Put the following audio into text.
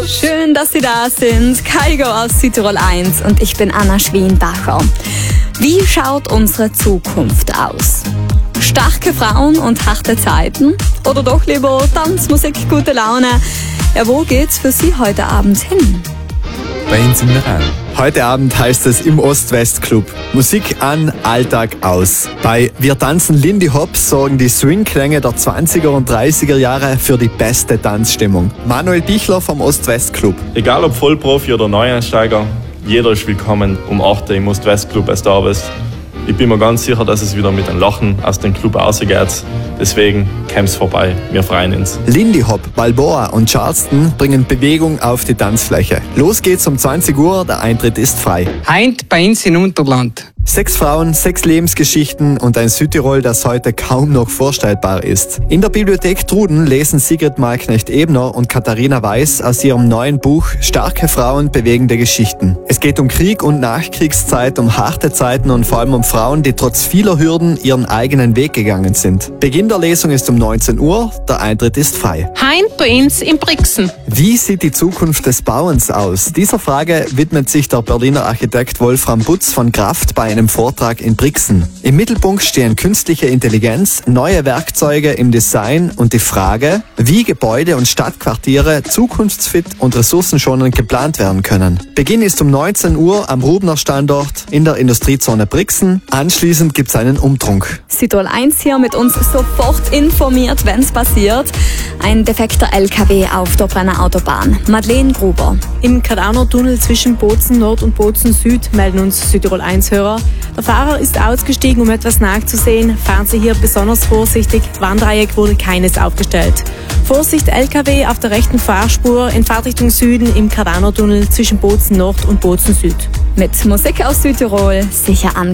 Schön, dass Sie da sind. Kaigo aus Südtirol 1 und ich bin Anna Schwienbacher. Wie schaut unsere Zukunft aus? Starke Frauen und harte Zeiten? Oder doch lieber Tanzmusik, gute Laune? Ja, wo geht's für Sie heute Abend hin? Bei uns im Verein. Heute Abend heißt es im Ost-West-Club. Musik an, Alltag aus. Bei Wir tanzen Lindy Hop sorgen die Swing-Klänge der 20er und 30er Jahre für die beste Tanzstimmung. Manuel Bichler vom Ost-West-Club. Egal ob Vollprofi oder Neueinsteiger, jeder ist willkommen um 8 Uhr im Ost-West-Club, als du da bist. Ich bin mir ganz sicher, dass es wieder mit einem Lachen aus dem Club rausgeht. Deswegen kommt's vorbei, wir freuen uns. Lindy Hop, Balboa und Charleston bringen Bewegung auf die Tanzfläche. Los geht's um 20 Uhr, der Eintritt ist frei. Heint bei uns in Unterland. 6 Frauen, 6 Lebensgeschichten und ein Südtirol, das heute kaum noch vorstellbar ist. In der Bibliothek Truden lesen Sigrid Malknecht-Ebner und Katharina Weiß aus ihrem neuen Buch Starke Frauen, bewegende Geschichten. Es geht um Krieg und Nachkriegszeit, um harte Zeiten und vor allem um Frauen, die trotz vieler Hürden ihren eigenen Weg gegangen sind. Beginn der Lesung ist um 19 Uhr, der Eintritt ist frei. Heint bei uns in Brixen. Wie sieht die Zukunft des Bauens aus? Dieser Frage widmet sich der Berliner Architekt Wolfram Butz von Kraft bei einem Vortrag in Brixen. Im Mittelpunkt stehen künstliche Intelligenz, neue Werkzeuge im Design und die Frage, wie Gebäude und Stadtquartiere zukunftsfit und ressourcenschonend geplant werden können. Beginn ist um 19 Uhr am Rubner Standort in der Industriezone Brixen. Anschließend gibt es einen Umtrunk. Südtirol 1 hier mit uns sofort informiert, wenn's passiert. Ein defekter LKW auf der Brenner Autobahn. Madeleine Gruber. Im Kardauner-Tunnel zwischen Bozen Nord und Bozen Süd melden uns Südtirol 1-Hörer. Der Fahrer ist ausgestiegen, um etwas nachzusehen. Fahren Sie hier besonders vorsichtig. Warndreieck wurde keines aufgestellt. Vorsicht LKW auf der rechten Fahrspur in Fahrtrichtung Süden im Kardauner-Tunnel zwischen Bozen Nord und Bozen Süd. Mit Musik aus Südtirol sicher an.